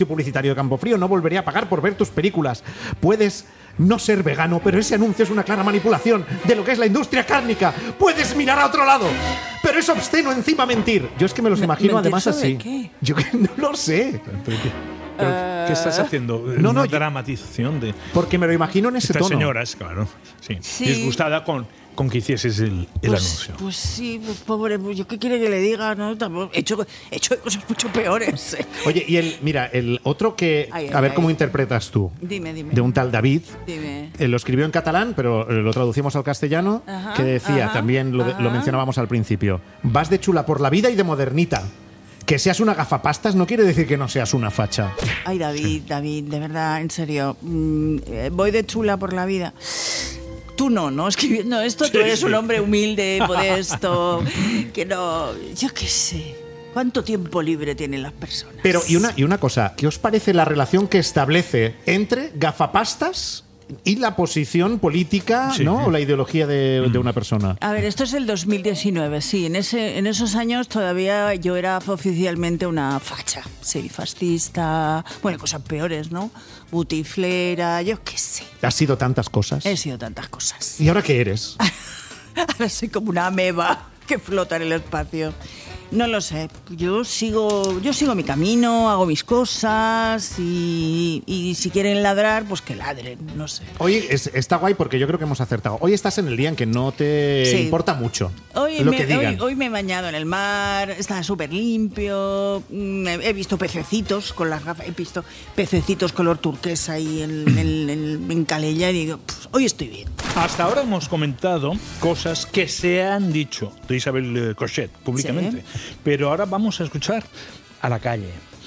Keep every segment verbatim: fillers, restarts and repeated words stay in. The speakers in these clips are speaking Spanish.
publicitario de Campofrío, no volveré a pagar por ver tus películas. Puedes no ser vegano, pero ese anuncio es una clara manipulación de lo que es la industria cárnica. Puedes mirar a otro lado, pero es obsceno encima mentir. Yo es que me los imagino además así. ¿Qué? Yo que no lo sé. ¿Pero qué, pero ¿qué estás haciendo? No, no, Una yo- dramatización de Porque me lo imagino en ese estas tono. señoras, claro. Sí. Sí. Disgustada con, con que hicieses el, el Pues, anuncio. pues sí, pues pobre, pues yo qué quiere que le diga, ¿no? Tampoco- He hecho, he hecho cosas mucho peores. eh. Oye, y el, mira, el otro que... Ay, ay, a ver ay. cómo interpretas tú. Dime, dime. De un tal David. Dime. Eh, lo escribió en catalán, pero eh, lo traducimos al castellano, Ajá, que decía, ajá, también lo, ajá. lo mencionábamos al principio, vas de chula por la vida y de modernita. Que seas una gafapastas no quiere decir que no seas una facha. Ay, David, David, de verdad, en serio. mm, eh, voy de chula por la vida. Tú no, ¿no? Escribiendo esto, tú Sí, eres sí. un hombre humilde, modesto, que no... Yo qué sé. ¿Cuánto tiempo libre tienen las personas? Pero, y una, y una cosa, ¿qué os parece la relación que establece entre gafapastas y la posición política, Sí. ¿no? O la ideología de, de una persona? A ver, esto es el dos mil diecinueve, sí. En, ese, en esos años todavía yo era oficialmente una facha. Sí, fascista, bueno, cosas peores, ¿no? Butiflera, yo qué sé. Has sido tantas cosas. He sido tantas cosas. ¿Y ahora qué eres? Ahora soy como una ameba que flota en el espacio. No lo sé. Yo sigo, yo sigo mi camino, hago mis cosas y, y si quieren ladrar, pues que ladren, no sé. Hoy es- está guay porque yo creo que hemos acertado. Hoy estás en el día en que no te Sí. importa mucho Hoy lo me, que digan. hoy, hoy me he bañado en el mar, está súper limpio, mm, he he visto pececitos con las gafas, he visto pececitos color turquesa ahí en, en, en- en Calella y digo, "Pff, hoy estoy bien". Hasta ahora hemos comentado cosas que se han dicho de Isabel eh, Cochet públicamente, pero ahora vamos a escuchar a la calle.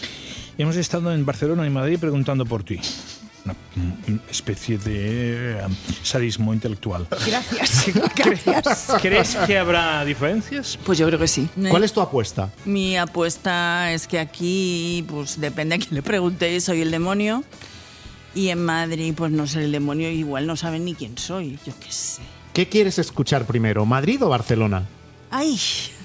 Hemos estado en Barcelona y Madrid preguntando por ti. Una mm, especie de eh, sadismo intelectual. Gracias, gracias. ¿Crees que habrá diferencias? Pues yo creo que sí. ¿Cuál es tu apuesta? Mi apuesta es que aquí, pues depende a quién le pregunte, soy el demonio. Y en Madrid, pues no sé el demonio, igual no saben ni quién soy, yo qué sé. ¿Qué quieres escuchar primero, Madrid o Barcelona? ¡Ay!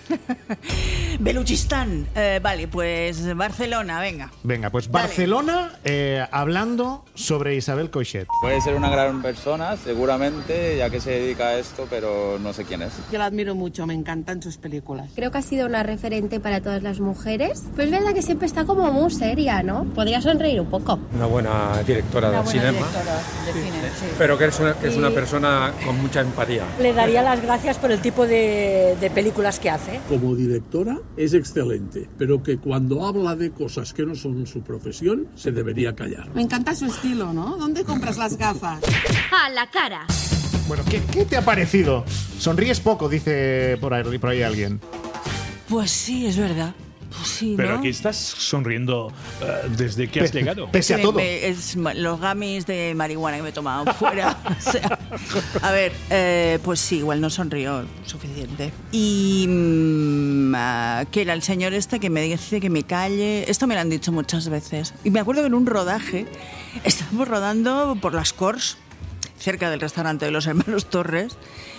Beluchistán. Eh, vale, pues Barcelona, venga. Venga, pues Dale. Barcelona eh, hablando sobre Isabel Cochet. Puede ser una gran persona, seguramente, ya que se dedica a esto, pero no sé quién es. Yo la admiro mucho, me encantan sus películas. Creo que ha sido una referente para todas las mujeres. Pero es verdad que siempre está como muy seria, ¿no? Podría sonreír un poco. Una buena directora Una de buena cinema, directora de cine, sí. pero que es una, que es una Y- persona con mucha empatía. Le daría las gracias por el tipo de, de películas que hace. Como directora es excelente, pero que cuando habla de cosas que no son su profesión, se debería callar. Me encanta su estilo, ¿no? ¿Dónde compras las gafas? A la cara. Bueno, ¿qué, qué te ha parecido? Sonríes poco, dice por ahí, por ahí alguien. Pues sí, es verdad. Pues sí, Pero ¿no? aquí estás sonriendo eh, desde que has Pe- llegado. Pese a Me- todo. me- es ma- los gamis de marihuana que me he tomado fuera. O sea, a ver, eh, pues sí, igual no sonrió suficiente. Y mm, ah, que era el señor este que me dice que me calle. Esto me lo han dicho muchas veces. Y me acuerdo que en un rodaje estábamos rodando por las Corts, cerca del restaurante de los hermanos Torres,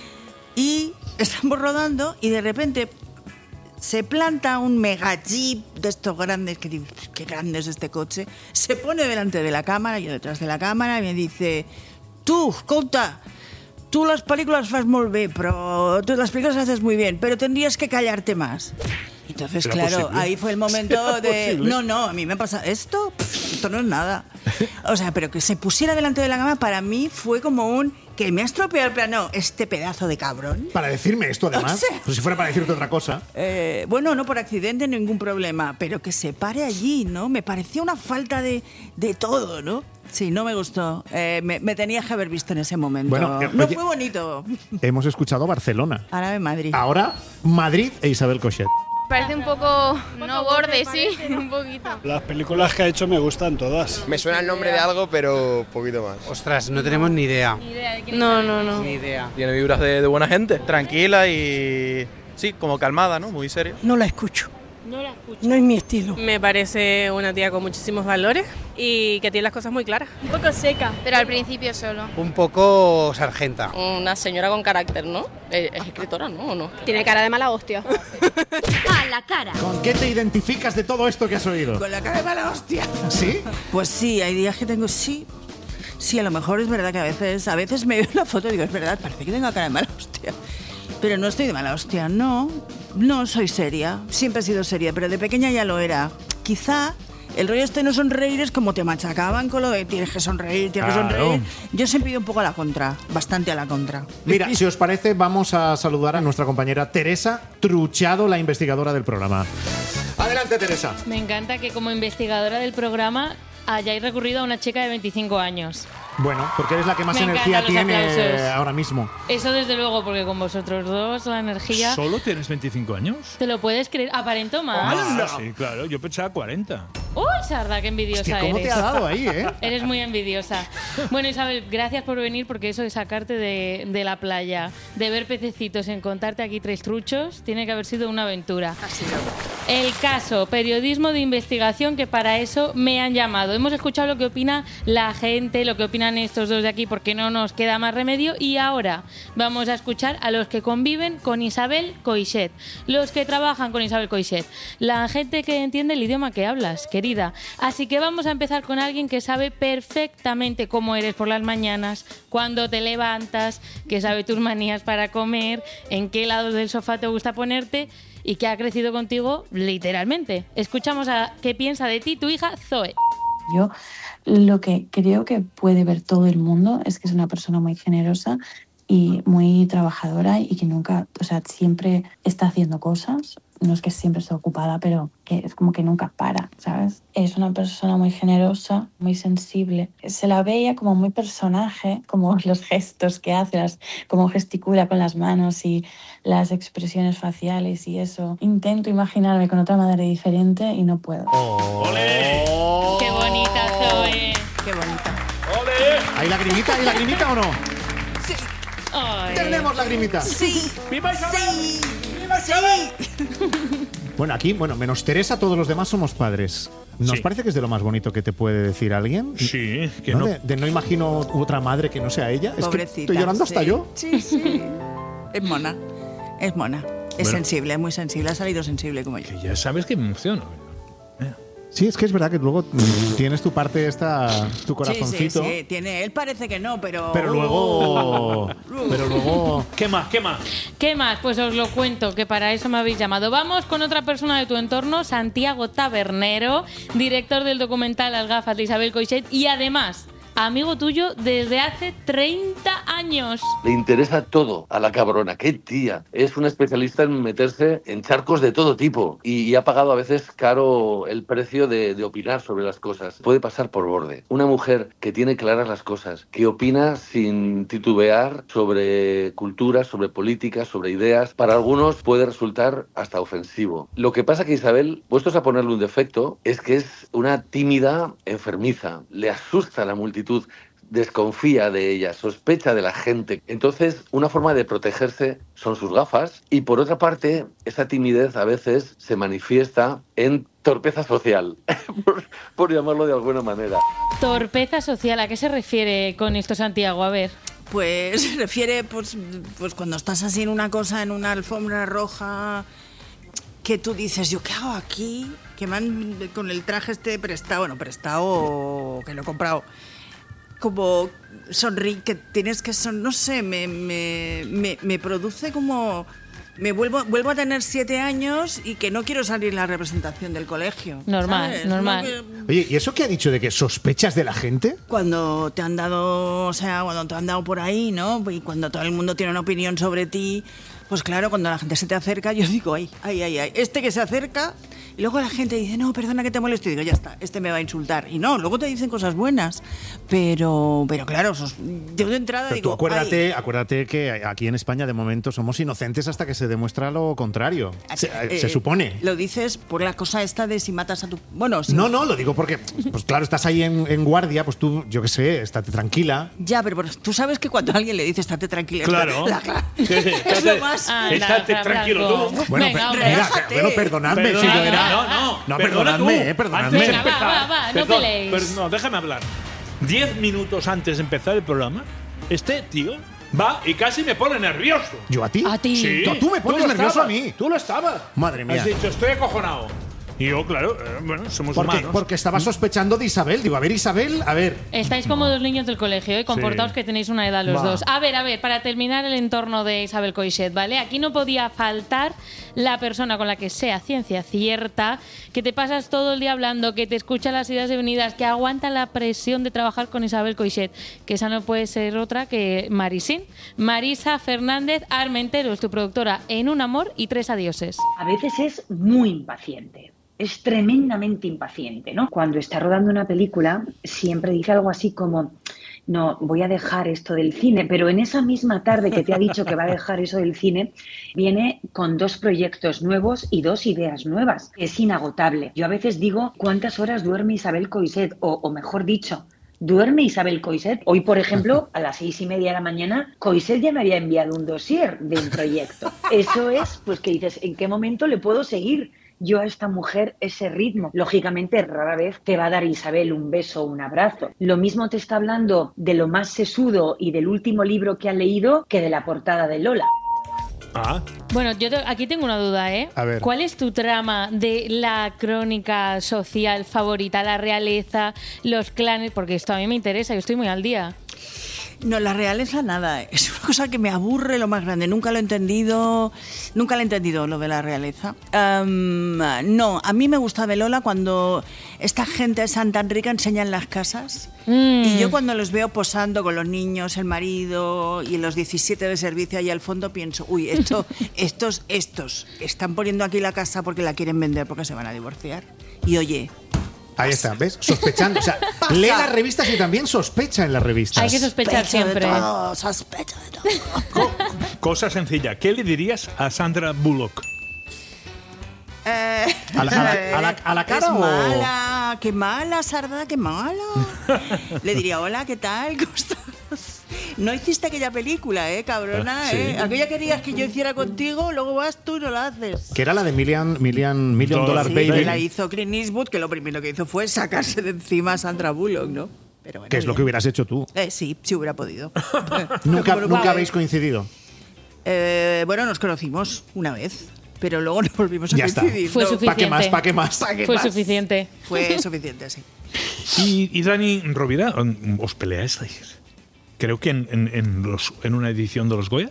y estamos rodando y de repente se planta un mega jeep de estos grandes, que digo, qué grande es este coche, se pone delante de la cámara, yo detrás de la cámara, y me dice, tú, escolta, tú las películas fas molt bé, pero tú las películas las haces muy bien, pero tendrías que callarte más. Entonces, ¿Será claro, posible? ahí fue el momento ¿Será de... posible? No, no, a mí me pasa esto, pff, esto no es nada. O sea, pero que se pusiera delante de la cámara para mí fue como un... que me ha estropeado el plano, este pedazo de cabrón. Para decirme esto, además. O sea- Pues si fuera para decirte otra cosa. Eh, bueno, no por accidente, ningún problema, pero que se pare allí, ¿no? Me pareció una falta de, de todo, ¿no? Sí, no me gustó. Eh, me, me tenías que haber visto en ese momento. Bueno, eh, no oye- fue bonito. Hemos escuchado Barcelona. Ahora en Madrid. Ahora, Madrid e Isabel Cochet. Parece un poco, no borde, sí, un poquito. Las películas que ha hecho me gustan todas. Me suena el nombre de algo, pero poquito más. Ostras, no tenemos ni idea. No, no, no. Ni idea. Tiene vibras de, de buena gente, tranquila y sí, como calmada, ¿no? Muy seria. No la escucho. No la escucho. No es mi estilo. Me parece una tía con muchísimos valores y que tiene las cosas muy claras. Un poco seca, pero al principio solo. Un poco sargenta. Una señora con carácter, ¿no? Es escritora, ¿no? ¿O no? Tiene cara de mala hostia. A la cara. ¿Con qué te identificas de todo esto que has oído? Con la cara de mala hostia. ¿Sí? Pues sí, hay días que tengo sí. Sí, a lo mejor es verdad que a veces, a veces me veo la foto y digo, es verdad, parece que tengo cara de mala hostia. Pero no estoy de mala hostia, no. No soy seria. Siempre he sido seria, pero de pequeña ya lo era. Quizá el rollo este no sonreír es como te machacaban con lo de tienes que sonreír, tienes Claro. que sonreír. Yo siempre he ido un poco a la contra, bastante a la contra. Mira, si os parece, vamos a saludar a nuestra compañera Teresa Truchado, la investigadora del programa. Adelante, Teresa. Me encanta que como investigadora del programa hayáis recurrido a una chica de veinticinco años. Bueno, porque eres la que más Me energía encantan los tiene aplausos. ahora mismo. Eso desde luego, porque con vosotros dos la energía... ¿Solo tienes veinticinco años? ¿Te lo puedes creer? Aparento más. Ah, sí, claro. Yo pensaba cuarenta. ¡Uy, Sarda, qué envidiosa Hostia, ¿cómo eres! te ha dado ahí, eh? Eres muy envidiosa. Bueno, Isabel, gracias por venir, porque eso de sacarte de, de la playa, de ver pececitos, en contarte aquí tres truchos, tiene que haber sido una aventura. Ha sido. El caso, periodismo de investigación, que para eso me han llamado. Hemos escuchado lo que opina la gente, lo que opinan estos dos de aquí, porque no nos queda más remedio. Y ahora vamos a escuchar a los que conviven con Isabel Coixet, los que trabajan con Isabel Coixet, la gente que entiende el idioma que hablas, querida. Así que vamos a empezar con alguien que sabe perfectamente cómo eres por las mañanas, cuándo te levantas, que sabe tus manías para comer, en qué lado del sofá te gusta ponerte y que ha crecido contigo literalmente. Escuchamos a qué piensa de ti tu hija Zoe. Yo lo que creo que puede ver todo el mundo es que es una persona muy generosa y muy trabajadora y que nunca, o sea, siempre está haciendo cosas. No es que siempre esté ocupada, pero que es como que nunca para, ¿sabes? Es una persona muy generosa, muy sensible. Se la veía como muy personaje, como los gestos que hace, las, cómo gesticula con las manos y las expresiones faciales y eso. Intento imaginarme con otra madre diferente y no puedo. ¡Ole! ¡Qué bonita, Zoe! Qué bonita. ¡Ole! ¿Hay lagrimita? ¿Hay lagrimita o no? Sí. Ay. ¡Tenemos lagrimita! Sí. ¡Viva Isabel! Sí. Sí. Bueno, aquí, bueno, menos Teresa, todos los demás somos padres. ¿Nos Sí. parece que es de lo más bonito que te puede decir alguien? Sí, que ¿No? no. De, de no imagino otra madre que no sea ella. Es que Pobrecita. estoy llorando hasta sí. yo. Sí, sí. Es mona. Es mona. Es Bueno. sensible, es muy sensible. Ha salido sensible como yo. Que ya sabes que me emociono. Sí, es que es verdad que luego mm, tienes tu parte esta, tu corazoncito. Sí, sí, sí. Tiene, él parece que no, pero... Pero luego. Pero luego. ¿Qué más? ¿Qué más? ¿Qué más? Pues os lo cuento, que para eso me habéis llamado. Vamos con otra persona de tu entorno, Santiago Tabernero, director del documental Las gafas de Isabel Coixet y además amigo tuyo desde hace treinta años. Le interesa todo a la cabrona. ¡Qué tía! Es una especialista en meterse en charcos de todo tipo y, y ha pagado a veces caro el precio de, de opinar sobre las cosas. Puede pasar por borde. Una mujer que tiene claras las cosas, que opina sin titubear sobre cultura, sobre política, sobre ideas, para algunos puede resultar hasta ofensivo. Lo que pasa que Isabel, puestos a ponerle un defecto, es que es una tímida enfermiza. Le asusta la multitud. Desconfía de ella, sospecha de la gente. Entonces, una forma de protegerse son sus gafas y, por otra parte, esa timidez a veces se manifiesta en torpeza social, por, por llamarlo de alguna manera. Torpeza social, ¿a qué se refiere con esto, Santiago? A ver. Pues se refiere, pues, pues cuando estás así en una cosa, en una alfombra roja, que tú dices, ¿yo qué hago aquí? Que me han, con el traje este prestado, bueno, prestado o que lo he comprado, como sonríe, que tienes que son, no sé, me, me, me, me produce como... Me vuelvo, vuelvo a tener siete años y que no quiero salir en la representación del colegio. Normal, ¿sabes? normal. No que- Oye, ¿y eso que ha dicho de que sospechas de la gente? Cuando te han dado, o sea, cuando te han dado por ahí, ¿no? Y cuando todo el mundo tiene una opinión sobre ti, pues claro, cuando la gente se te acerca, yo digo, ay, ay, ay, ay, este que se acerca Y luego la gente dice, no, perdona que te moleste. Y digo, ya está, este me va a insultar. Y no, luego te dicen cosas buenas. Pero, pero claro, sos, yo de entrada Pero digo... tú acuérdate, acuérdate que aquí en España de momento somos inocentes hasta que se demuestra lo contrario. Se, eh, se supone. Lo dices por la cosa esta de si matas a tu... Bueno, si... No, no, lo digo porque, pues claro, estás ahí en, en guardia, pues tú, yo qué sé, estate tranquila. Ya, pero tú sabes que cuando alguien le dice estate tranquila... Claro. La, la, Sí, sí, es estate, lo más... ah, estate tranquilo tú. Bueno, Venga, per- hombre. mira, que- bueno, perdonadme. Perdona, si yo era... no, no, No, perdona perdonadme, tú. eh, perdonadme. Antes de Venga, va, empezar, va, va, no perdón, peleéis. per- no, déjame hablar. Diez minutos antes de empezar el programa, este tío va y casi me pone nervioso. ¿Yo a ti? A ti. Sí, No, tú me pones lo nervioso estabas, a mí. Tú lo estabas. Madre mía. Has dicho, estoy acojonado. Y yo, claro, eh, bueno, somos Porque, humanos. porque estaba sospechando de Isabel. Digo, a ver, Isabel, a ver. Estáis como dos niños del colegio, ¿eh? Comportaos Sí. que tenéis una edad los Va. dos. A ver, a ver, para terminar el entorno de Isabel Coixet, ¿vale? Aquí no podía faltar la persona con la que sea ciencia cierta, que te pasas todo el día hablando, que te escucha las ideas unidas, que aguanta la presión de trabajar con Isabel Coixet, que esa no puede ser otra que Marisín. Marisa Fernández Armentero es tu productora en Un amor y tres adioses. A veces es muy impaciente. Es tremendamente impaciente, ¿no? Cuando está rodando una película, siempre dice algo así como, no, voy a dejar esto del cine, pero en esa misma tarde que te ha dicho que va a dejar eso del cine, viene con dos proyectos nuevos y dos ideas nuevas. Es inagotable. Yo a veces digo, ¿cuántas horas duerme Isabel Coixet? O, o mejor dicho, ¿duerme Isabel Coixet? Hoy, por ejemplo, a las seis y media de la mañana, Coixet ya me había enviado un dossier de un proyecto. Eso es, pues que dices, ¿en qué momento le puedo seguir yo a esta mujer ese ritmo? Lógicamente, rara vez te va a dar Isabel un beso o un abrazo. Lo mismo te está hablando de lo más sesudo y del último libro que ha leído que de la portada de Lola. Ah, Bueno, yo te- aquí tengo una duda, ¿eh? A ver. ¿Cuál es tu trama de la crónica social favorita? La realeza, los clanes, porque esto a mí me interesa, yo estoy muy al día. No, la realeza nada. Es una cosa que me aburre lo más grande. Nunca lo he entendido. Nunca lo he entendido, lo de la realeza. Um, no, a mí me gusta de Lola cuando esta gente de Santa Enrica enseña en las casas. Mm. Y yo cuando los veo posando con los niños, el marido y los diecisiete de servicio ahí al fondo, pienso, uy, esto, estos, estos están poniendo aquí la casa porque la quieren vender porque se van a divorciar. Y oye... Ahí está, ¿ves? Sospechando. O sea, lee las revistas y también sospecha en las revistas. Hay que sospechar Sospecho de siempre. todo, sospecho de todo. cosa sencilla. ¿Qué le dirías a Sandra Bullock? Eh, ¿A la- a la- a la- a la cara es o- mala, qué mala, Sarda, qué mala. Le diría, hola, ¿qué tal? ¿Cómo estás? No hiciste aquella película, ¿eh, cabrona? Sí. ¿eh? Aquella querías que yo hiciera contigo, luego vas tú y no la haces. Que era la de Million, Million, Million Dollar Sí, Baby. que la hizo Clint Eastwood, que lo primero que hizo fue sacarse de encima a Sandra Bullock, ¿no? Pero bueno, Que es lo que hubieras hecho tú. Eh, sí, sí hubiera podido. Nunca, Pero, nunca vale. habéis coincidido. Eh, bueno, nos conocimos una vez, pero luego no volvimos a Ya está. coincidir. Fue ¿no? suficiente. ¿Para qué más? ¿Para qué más? ¿Pa' qué Fue más? suficiente. Fue suficiente, sí. Y, y Dani Rovira, ¿os peleasteis? Creo que en, en, en, los, en una edición de los Goya.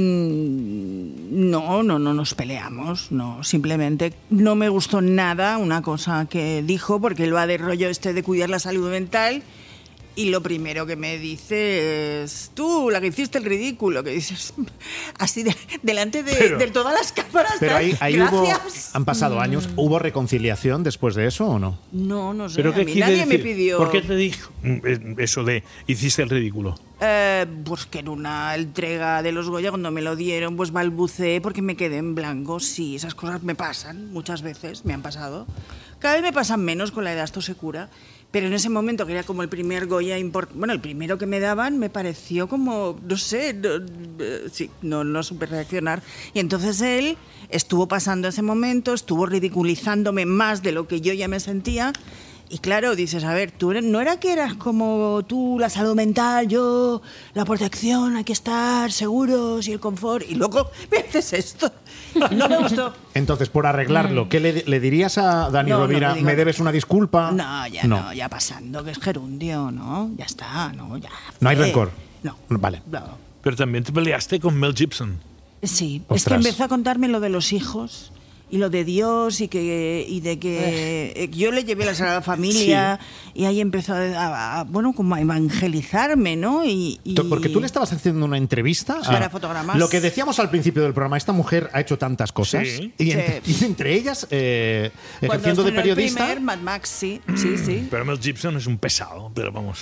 Mm, no, no, no nos peleamos, no. Simplemente no me gustó nada una cosa que dijo, porque él va de rollo este de cuidar la salud mental. Y lo primero que me dice es, tú, la que hiciste el ridículo, que dices, así de- delante de, Pero- de todas las cámaras. Pero ahí, ahí hubo, Gracias. han pasado años. ¿Hubo reconciliación después de eso o no? No, no sé, ¿Pero a qué mí quiere nadie me decir? pidió... ¿Por qué te dijo mm, eso de hiciste el ridículo? Eh, pues que en una entrega de los Goya, cuando me lo dieron, pues balbuceé porque me quedé en blanco. Sí, esas cosas me pasan muchas veces, me han pasado. Cada vez me pasan menos, con la edad esto se cura. Pero en ese momento, que era como el primer Goya importante, bueno, el primero que me daban, me pareció como, no sé, no, eh, sí, no, no supe reaccionar. Y entonces él estuvo pasando ese momento, estuvo ridiculizándome más de lo que yo ya me sentía. Y claro, dices, a ver, tú eres- no era que eras como tú, la salud mental, yo, la protección, hay que estar seguros y el confort, y luego me haces esto. No me gustó. Entonces, por arreglarlo, ¿qué le, le dirías a Dani No, no, Rovira? le digo- ¿Me debes una disculpa? No, ya no. ya pasando, que es gerundio, ¿no? Ya está, no, ya. No hay fue. rencor. No. Vale. No. Pero también te peleaste con Mel Gibson. Sí, es que Ostras. empezó a contarme lo de los hijos y lo de Dios y que y de que eh, yo le llevé la Sagrada Familia sí. y ahí empezó a, a, a, bueno, como a evangelizarme, ¿no? Y, y porque tú le estabas haciendo una entrevista sí, a fotogramas. Lo que decíamos al principio del programa, esta mujer ha hecho tantas cosas sí. y, entre, y entre ellas eh, ejerciendo de periodista. El primer Mad Max, sí, sí, sí. Pero Mel Gibson es un pesado, pero vamos.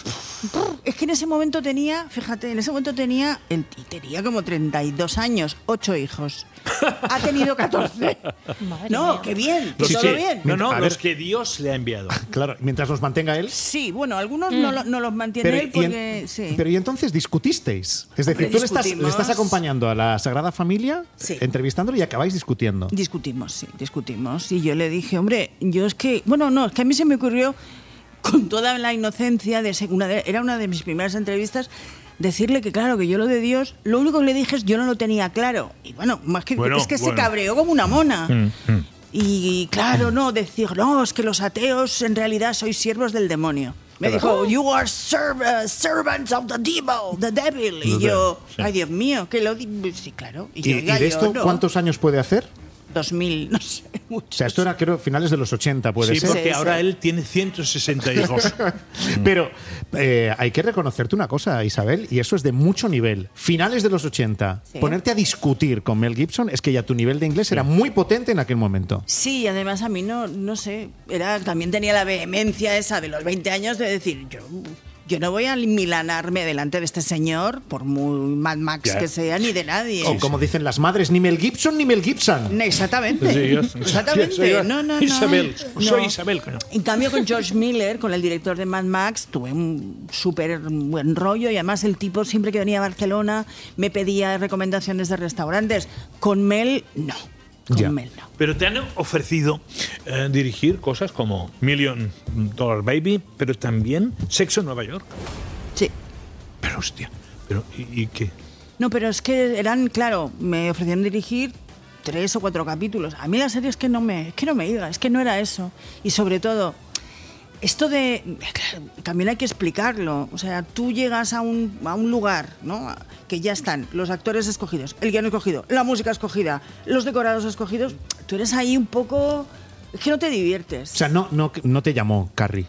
Es que en ese momento tenía, fíjate, en ese momento tenía el, tenía como treinta y dos años, ocho hijos. Ha tenido catorce. Madre no, mía. qué bien, Los todo que, bien. No, no, a los ver. que Dios le ha enviado. Claro, mientras los mantenga él. Sí, bueno, algunos mm. no, lo, no los mantiene pero, él porque... Y en, sí. Pero y entonces discutisteis. Es decir, Hombre, tú le estás, le estás acompañando a la Sagrada Familia, sí. entrevistándole y acabáis discutiendo. Discutimos, sí, discutimos. Y yo le dije, hombre, yo es que... Bueno, no, es que a mí se me ocurrió con toda la inocencia, de una de, era una de mis primeras entrevistas, decirle que claro, que yo lo de Dios, lo único que le dije es yo no lo tenía claro. Y bueno, más que bueno, es que bueno. se cabreó como una mona. Mm, mm. Y claro, no, decir, no, es que los ateos en realidad sois siervos del demonio. Me dijo, you are serv- uh, servants of the devil, the devil. Y yo, sí. ay Dios mío, que lo... Sí, claro. Y, ¿Y, yo, y de esto yo, no. cuántos años puede hacer? dos mil, no sé, muchos. O sea, esto era, creo, finales de los ochenta, puede sí, ser. porque sí, ahora sí. él tiene ciento sesenta hijos. Pero eh, hay que reconocerte una cosa, Isabel, y eso es de mucho nivel. Finales de los ochenta, sí. ponerte a discutir con Mel Gibson, es que ya tu nivel de inglés sí. era muy potente en aquel momento. Sí, además a mí no, no sé, era, también tenía la vehemencia esa de los veinte años de decir, yo... Yo no voy a milanarme delante de este señor, por muy Mad Max yeah. que sea, ni de nadie. O como dicen las madres, ni Mel Gibson ni Mel Gibson. Exactamente. Sí, yo, Exactamente. Yo, yo, no, no, no. Isabel, no. soy Isabel. En cambio, con George Miller, con el director de Mad Max, tuve un súper buen rollo y además el tipo siempre que venía a Barcelona me pedía recomendaciones de restaurantes. Con Mel, no. Con ya. Mel, no. Pero te han ofrecido eh, dirigir cosas como Million Dollar Baby, pero también Sexo en Nueva York. Sí. Pero hostia, pero ¿y, y qué? No, pero es que eran, claro, me ofrecieron dirigir tres o cuatro capítulos. A mí la serie es que no me, es que no me iba, es que no era eso. Y sobre todo, esto de... Claro, también hay que explicarlo. O sea, tú llegas a un, a un lugar, ¿no? Que ya están los actores escogidos, el guion escogido, la música escogida, los decorados escogidos. Tú eres ahí un poco... Es que no te diviertes. O sea, no, no, no te llamó Carrie.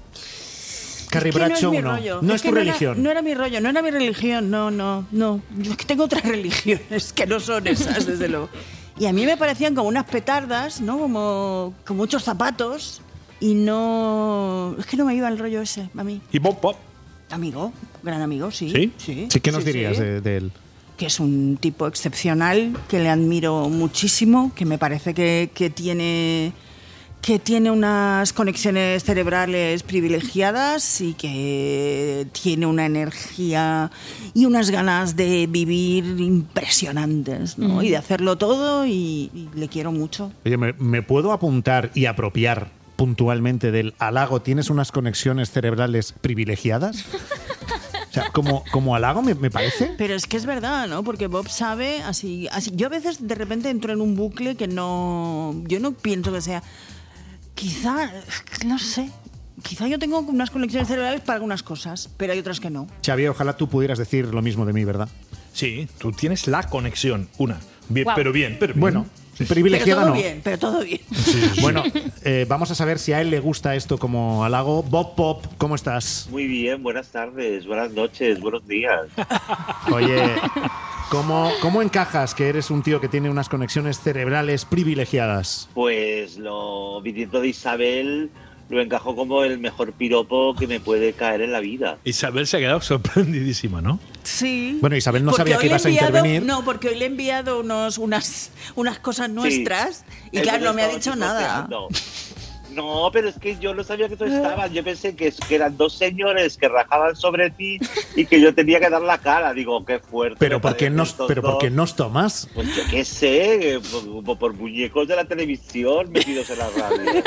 Carrie es que Bradshaw, no es mi no. rollo. No es, es que tu no religión. Era, no era mi rollo, no era mi religión, no, no, no. Yo es que tengo otras religiones que no son esas, desde luego. Y a mí me parecían como unas petardas, ¿no? Como con muchos zapatos. Y no... Es que no me iba el rollo ese, a mí. ¿Y Bob Pop? Amigo, gran amigo, sí. ¿Sí? Sí, sí ¿qué nos sí, dirías sí. De, de él? Que es un tipo excepcional, que le admiro muchísimo, que me parece que, que tiene... que tiene unas conexiones cerebrales privilegiadas y que tiene una energía y unas ganas de vivir impresionantes, ¿no? Mm. Y de hacerlo todo y, y le quiero mucho. Oye, ¿me, ¿me puedo apuntar y apropiar puntualmente del halago? ¿Tienes unas conexiones cerebrales privilegiadas? O sea, como, como halago me, me parece. Pero es que es verdad, ¿no? Porque Bob sabe, así, así... Yo a veces de repente entro en un bucle que no... Yo no pienso que sea... Quizá, no sé, quizá yo tengo unas conexiones cerebrales para algunas cosas, pero hay otras que no. Xavier, ojalá tú pudieras decir lo mismo de mí, ¿verdad? Sí, tú tienes la conexión, una. Bien, wow. Pero bien, pero bien. Bueno, sí. Privilegiada pero todo no. bien, pero todo bien. Sí, sí, sí. Bueno, eh, vamos a saber si a él le gusta esto como halago. Bob Pop, ¿cómo estás? Muy bien, buenas tardes, buenas noches, buenos días. Oye... ¿Cómo, ¿Cómo encajas que eres un tío que tiene unas conexiones cerebrales privilegiadas? Pues lo viniendo de Isabel lo encajo como el mejor piropo que me puede caer en la vida. Isabel se ha quedado sorprendidísima, ¿no? Sí. Bueno, Isabel no porque sabía que ibas a enviado, intervenir. No, porque hoy le he enviado unos, unas, unas cosas nuestras sí. y claro, no me ha dicho nada. No, pero es que yo no sabía que tú estabas. Yo pensé que, que eran dos señores que rajaban sobre ti y que yo tenía que dar la cara. Digo, qué fuerte. ¿Pero por qué nos, pero por qué nos tomas? Pues yo qué sé, por, por muñecos de la televisión metidos en la radio.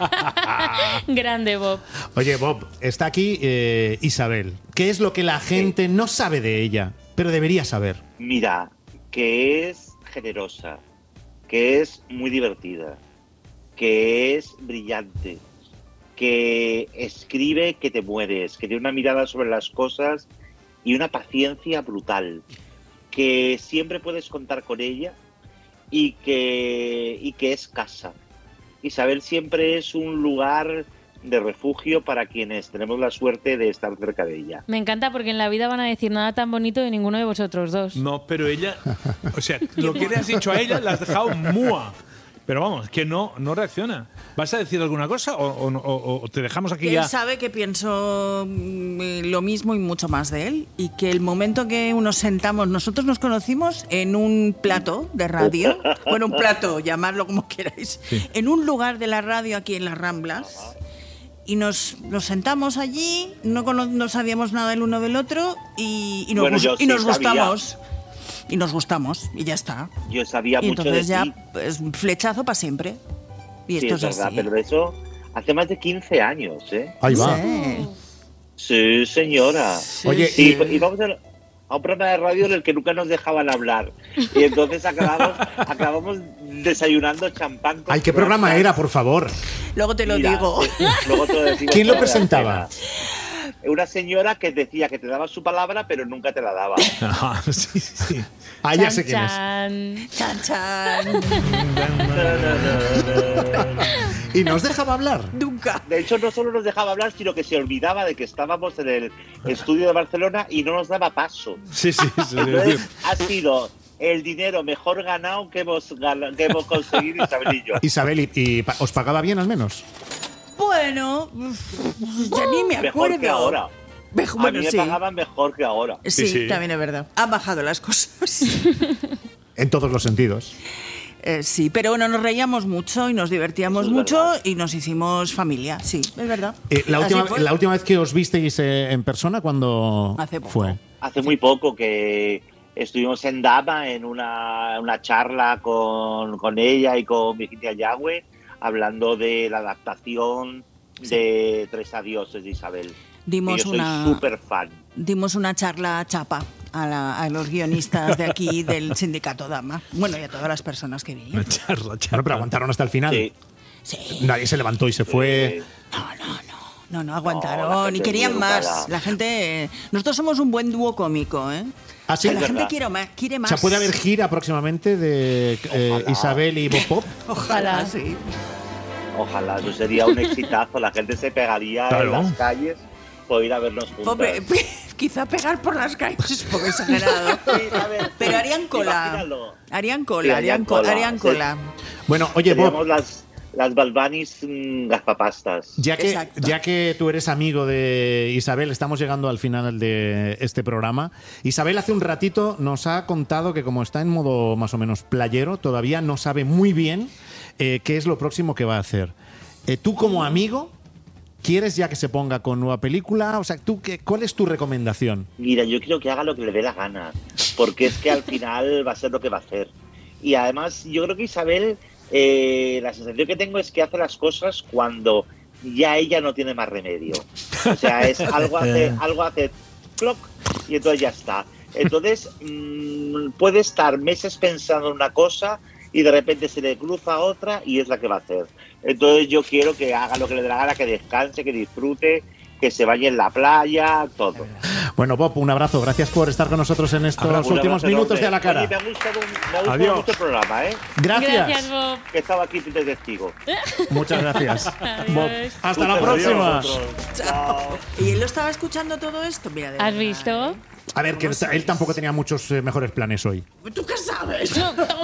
Grande, Bob. Oye, Bob, está aquí eh, Isabel. ¿Qué es lo que la gente sí. no sabe de ella, pero debería saber? Mira, que es generosa, que es muy divertida, que es brillante, que escribe que te mueres, que tiene una mirada sobre las cosas y una paciencia brutal, que siempre puedes contar con ella y que, y que es casa. Isabel siempre es un lugar de refugio para quienes tenemos la suerte de estar cerca de ella. Me encanta porque en la vida van a decir nada tan bonito de ninguno de vosotros dos. No, pero ella, o sea, lo que le has dicho a ella la has dejado mua. Pero vamos, que no, no reacciona. ¿Vas a decir alguna cosa o, o, o, o te dejamos aquí que ya? Él sabe que pienso mm, lo mismo y mucho más de él, y que el momento que nos sentamos, nosotros nos conocimos en un plato de radio, bueno, un plato, llamadlo como queráis, sí. en un lugar de la radio aquí en las Ramblas, y nos, nos sentamos allí, no, cono- no sabíamos nada el uno del otro, y, y nos, Bueno, yo y nos sí gustamos. sabía. Y nos gustamos, y ya está. Yo sabía y mucho entonces de ya, ti. pues, flechazo para siempre. Y Sí, esto es es verdad, así. pero eso hace más de quince años, ¿eh? Ahí va. Sí. Sí, señora. Oye, sí, y- íbamos a, a un programa de radio en el que nunca nos dejaban hablar. Y entonces acabamos, acabamos desayunando champán. con Ay, ¿qué programa croissants. era, por favor? Luego te lo Mira, digo. sí, luego te lo decimos ¿Quién lo fuera de presentaba? antena. Una señora que decía que te daba su palabra, pero nunca te la daba. Ah, sí, sí. Ah, ya sé quién es. Chan. Chan, chan. ¿Y nos dejaba hablar? Nunca. De hecho, no solo nos dejaba hablar, sino que se olvidaba de que estábamos en el estudio de Barcelona y no nos daba paso. Sí, sí, sí. Entonces, ha sido el dinero mejor ganado que hemos, gana- que hemos conseguido Isabel y yo. Isabel, ¿y, y pa- os pagaba bien al menos? Bueno, ya ni me acuerdo. Mejor que ahora. Mejor- A bueno, mí me sí. pagaban mejor que ahora. Sí, Sí, sí. también es verdad. Han bajado las cosas. En todos los sentidos. Eh, sí, pero bueno, nos reíamos mucho y nos divertíamos Eso es mucho verdad. y nos hicimos familia. Sí, es verdad. Eh, la, Así última, fue. la última vez que os visteis eh, en persona, ¿cuándo Hace poco. fue? Hace muy poco que estuvimos en Dama en una, una charla con, con ella y con Virginia Yagüe, hablando de la adaptación de Tres Adioses de Isabel. Dimos Y yo soy una- súper fan. Dimos una charla chapa a, la- a los guionistas de aquí del sindicato Dama. Bueno, y a todas las personas que vinieron. Charla, charla. Bueno, pero aguantaron hasta el final. Sí. Sí. Nadie se levantó y se fue. No, no, No, aguantaron la gente y querían muy más. educada. La gente... Nosotros somos un buen dúo cómico, ¿eh? ¿Ah, sí? O sea, la Es gente verdad. quiere más, quiere O más. sea, ¿puede haber gira próximamente de eh, Ojalá. Isabel y Bob Pop? Ojalá, sí. Ojalá, eso sería un exitazo. La gente se pegaría Claro. en las calles por ir a vernos juntos. Hombre, quizá pegar por las calles es un poco exagerado. Pero harían cola. Imagínalo. Harían Sí, cola, harían harían cola. cola, Harían sí. cola. Bueno, oye, Seríamos Bob, las, las Balbanis mm, gafapastas. ya que, Exacto. ya que tú eres amigo de Isabel, estamos llegando al final de este programa. Isabel hace un ratito nos ha contado que como está en modo más o menos playero, todavía no sabe muy bien eh, qué es lo próximo que va a hacer. Eh, tú como amigo, ¿quieres ya que se ponga con nueva película? O sea, ¿tú qué, ¿cuál es tu recomendación? Mira, yo quiero que haga lo que le dé la gana, porque es que al final va a ser lo que va a hacer. Y además, yo creo que Isabel, eh, la sensación que tengo es que hace las cosas cuando ya ella no tiene más remedio. O sea, es algo hace, algo hace cloc y entonces ya está. Entonces, mmm, puede estar meses pensando en una cosa y de repente se le cruza otra y es la que va a hacer. Entonces yo quiero que haga lo que le dé la gana, que descanse, que disfrute, que se vaya en la playa, todo. Bueno, Bob, un abrazo. Gracias por estar con nosotros en estos Un últimos abrazo minutos enorme. de A la Cara. Oye, me ha gustado, me ha gustado Adiós. mucho el programa, ¿eh? Gracias. Gracias, Bob. Que estaba aquí de testigo. Muchas gracias. Adiós. Bob, hasta la Muchas próxima. gracias a vosotros. Chao. ¿Y él lo estaba escuchando todo esto? Mira, de ¿Has verdad, visto? A ver, que él, él tampoco tenía muchos eh, mejores planes hoy. ¿eh? ¿Tú qué sabes?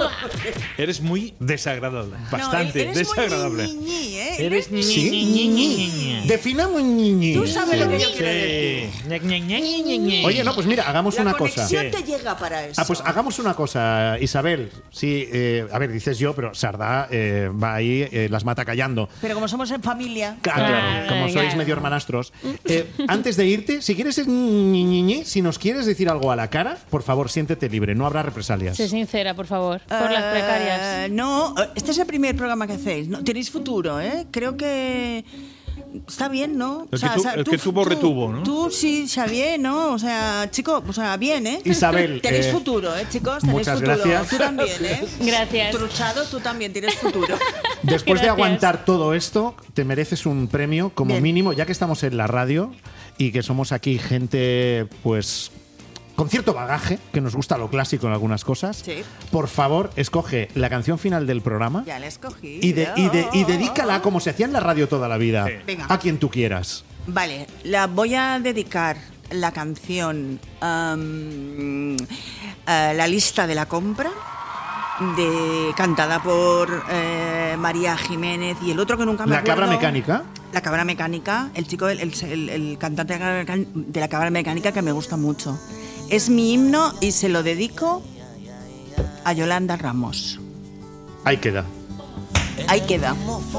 Eres muy desagradable. Bastante No, eres desagradable. muy ñi, ñi, ¿eh? Eres ñi, ¿Sí? ñi, ñi, ñi, ñi. Definamos ñiñi. Tú sabes lo que yo Sí. quiero decir. Ñe, ñe, ñe, ñe, ñe, ñe. Oye, no, pues mira, hagamos La una cosa. conexión te llega para eso. Ah, pues hagamos una cosa, Isabel. Sí, eh, a ver, dices yo, pero Sardá eh, va ahí, eh, las mata callando. Pero como somos en familia... Claro, claro, Claro, como sois claro. medio hermanastros. Eh, antes de irte, si quieres ser ñi, ñi, ñi, si nos quieres decir algo a la cara, por favor, siéntete libre, no habrá represalias. Sé sincera, por favor. Por las Eh, precarias. No, este es el primer programa que hacéis. No, tenéis futuro, ¿eh? Creo que está bien, ¿no? El que tu- el que tuvo, retuvo, ¿no? Tú sí, Xavier, ¿no? O sea, chico, o sea, bien, ¿eh? Isabel, Tenéis eh, futuro, ¿eh, chicos? Tenéis muchas futuro. gracias. Tú también, ¿eh? Gracias. Truchado, tú también tienes futuro. Después de Gracias. aguantar todo esto, te mereces un premio como Bien. mínimo, ya que estamos en la radio y que somos aquí gente, pues, con cierto bagaje, que nos gusta lo clásico en algunas cosas, Sí. por favor, escoge la canción final del programa Ya la escogí. y, de- y, de- y dedícala, como se hacía en la radio toda la vida, Venga. a quien tú quieras. Vale, la voy a dedicar la canción um, a La lista de la compra, de, cantada por eh, María Jiménez y el otro que nunca me La acuerdo. cabra mecánica. La cabra mecánica, el chico, el, el- el cantante de la cabra mecan- de la cabra mecánica que me gusta mucho. Es mi himno y se lo dedico a Yolanda Ramos. Ahí queda. Ahí queda.